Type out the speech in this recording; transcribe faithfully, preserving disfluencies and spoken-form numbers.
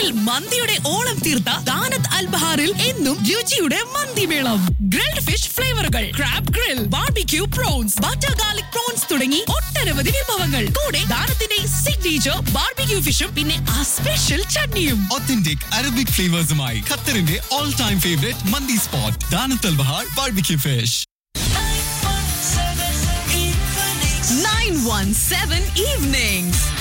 ഖത്തറിൽ മന്തിയുടെ ഓളം തീർത്ത ദാനത്ത് അൽബഹാറിൽ എന്നും രുചിയുടെ മന്തിമേളം. Grilled fish ഫ്ലേവറുകൾ, crab grill, barbecue prawns, butter garlic prawns തുടങ്ങി ഒട്ടനവധി വിഭവങ്ങൾ. കൂടെ ദാനത്തിന്റെ സിഗ്നേച്ചർ ബാർബിക്യൂ ഫിഷും പിന്നെ ആ സ്പെഷ്യൽ ചട്നിയും. ഒത്തന്റിക് അറബിക് ഫ്ലേവേഴ്സുമായി ഖത്തറിന്റെ ഓൾ ടൈം ഫേവറേറ്റ് മന്തി spot ദാനത്ത് Al Bahar barbecue fish. nine one seven evenings.